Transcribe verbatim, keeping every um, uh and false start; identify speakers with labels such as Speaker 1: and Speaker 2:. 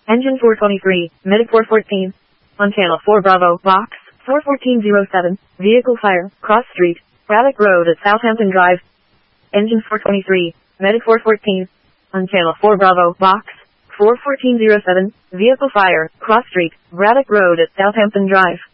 Speaker 1: Engine four twenty-three, Medic four fourteen. On channel four Bravo, box, four fourteen oh seven, vehicle fire, cross street, Braddock Road at Southampton Drive. Engine four twenty-three, Medic four fourteen. On channel four Bravo, box, four fourteen oh seven, vehicle fire, cross street, Braddock Road at Southampton Drive.